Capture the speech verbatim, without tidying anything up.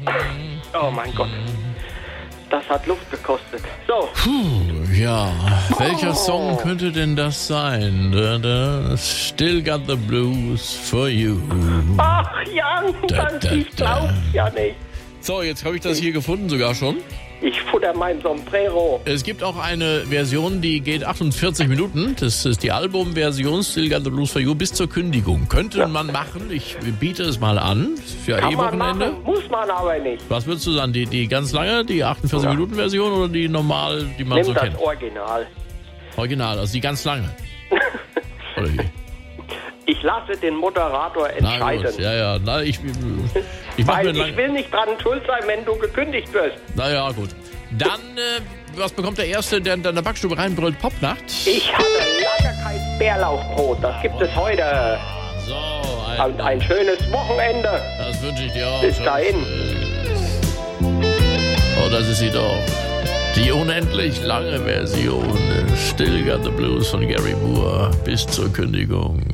Oh mein Gott. Das hat Luft gekostet. So. Puh, ja. Welcher oh. Song könnte denn das sein? Da, da, Still Got the Blues for You. Ach, Jan, da, da, ich glaub's ja nicht. So, jetzt habe ich das hier gefunden sogar schon. Ich futter mein Sombrero. Es gibt auch eine Version, die geht achtundvierzig Minuten. Das ist die Albumversion Still Got the Blues for You bis zur Kündigung. Könnte ja. man machen. Ich biete es mal an. Für Kann eh man Wochenende. machen, muss man aber nicht. Was würdest du sagen? Die, die ganz lange, die achtundvierzig Minuten Version oder die normal, die man Nimm so das kennt? Original. Original, also die ganz lange. Oder wie? Ich lasse den Moderator entscheiden. Na gut, ja, ja. Na, ich, ich, mach Weil mir ich lang... will nicht dran schuld sein, wenn du gekündigt wirst. Na ja, gut. Dann, äh, was bekommt der Erste, der in der Backstube reinbrüllt? Popnacht? Ich hatte lange kein Bärlauchbrot. Das gibt es heute. So, ein, Und ein schönes Wochenende. Das wünsche ich dir auch. Bis dahin. Oh, das ist sie doch. Die unendlich lange Version Still Got the Blues von Gary Moore bis zur Kündigung.